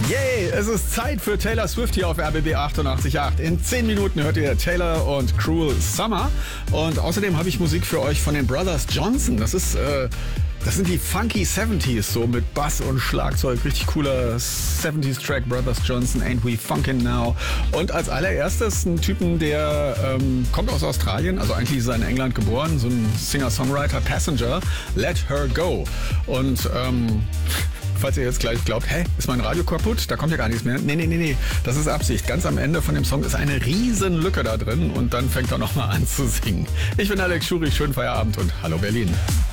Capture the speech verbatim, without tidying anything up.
Yay, es ist Zeit für Taylor Swift hier auf R B B achtundachtzig Komma acht. In zehn Minuten hört ihr Taylor und Cruel Summer. Und außerdem habe ich Musik für euch von den Brothers Johnson. Das ist, äh, das sind die funky siebziger so mit Bass und Schlagzeug. Richtig cooler siebziger Track, Brothers Johnson, Ain't We Funkin' Now. Und als allererstes ein Typen, der ähm, kommt aus Australien, also eigentlich ist er in England geboren, so ein Singer-Songwriter, Passenger, Let Her Go. Und ähm, falls ihr jetzt gleich glaubt, hä, ist mein Radio kaputt? Da kommt ja gar nichts mehr. Nee, nee, nee, nee, das ist Absicht. Ganz am Ende von dem Song ist eine riesen Lücke da drin und dann fängt er nochmal an zu singen. Ich bin Alex Schurich, schönen Feierabend und hallo Berlin.